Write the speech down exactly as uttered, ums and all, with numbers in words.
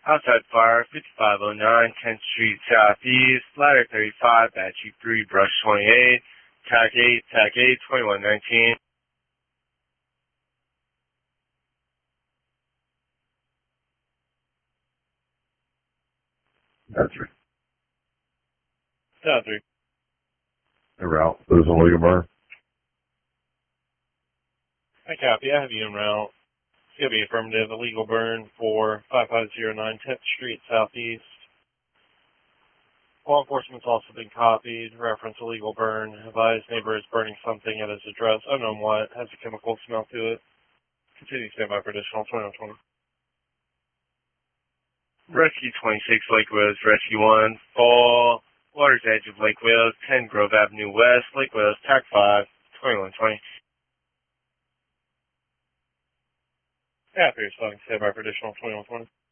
Outside fire, fifty-five oh nine, tenth Street Southeast, ladder thirty-five, battery three, brush twenty-eight, tac eight, tac eight, twenty-one nineteen. That's right. Down three. En route. There's a legal burn. I copy. I have you en route. It's going to be affirmative. Illegal burn for five five zero nine, tenth Street Southeast. Law enforcement's also been copied. Reference illegal burn. Advised neighbor is burning something at his address. Unknown what. Has a chemical smell to it. Continue standby for additional twenty-one twenty. Rescue twenty-six, Lake Wales, Rescue one, Fall, Water's Edge of Lake Wales, ten Grove Avenue West, Lake Wales, tac five, twenty-one twenty. After your standby for additional twenty-one twenty.